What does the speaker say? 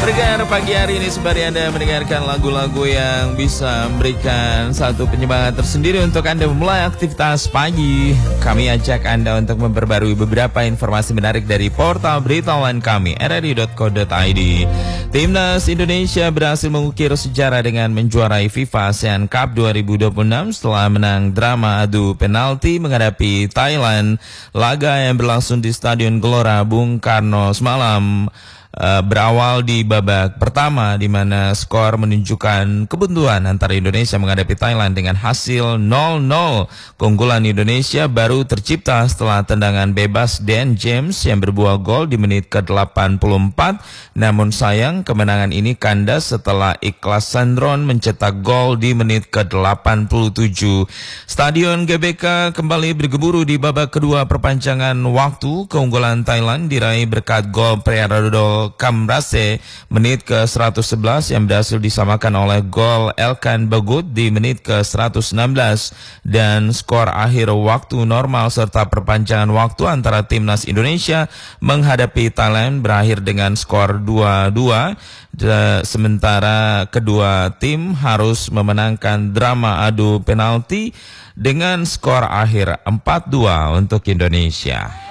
Pendengar pagi hari ini sembari Anda mendengarkan lagu-lagu yang bisa memberikan satu penyemangat tersendiri untuk Anda memulai aktivitas pagi. Kami ajak Anda untuk memperbarui beberapa informasi menarik dari portal berita online kami rri.co.id. Timnas Indonesia berhasil mengukir sejarah dengan menjuarai FIFA ASEAN Cup 2026 setelah menang drama adu penalti menghadapi Thailand. Laga yang berlangsung di Stadion Gelora Bung Karno semalam berawal di babak pertama di mana skor menunjukkan kebuntuan antara Indonesia menghadapi Thailand dengan hasil 0-0. Keunggulan Indonesia baru tercipta setelah tendangan bebas Dan James yang berbuah gol di menit ke-84. Namun sayang kemenangan ini kandas setelah Ikhlas Sandron mencetak gol di menit ke-87. Stadion GBK kembali bergemuruh di babak kedua perpanjangan waktu. Keunggulan Thailand diraih berkat gol Priyaradol Kamrase menit ke-111 yang berhasil disamakan oleh gol Elkan Bagut di menit ke-116 dan skor akhir waktu normal serta perpanjangan waktu antara timnas Indonesia menghadapi Thailand berakhir dengan skor 2-2. Sementara kedua tim harus memenangkan drama adu penalti dengan skor akhir 4-2 untuk Indonesia.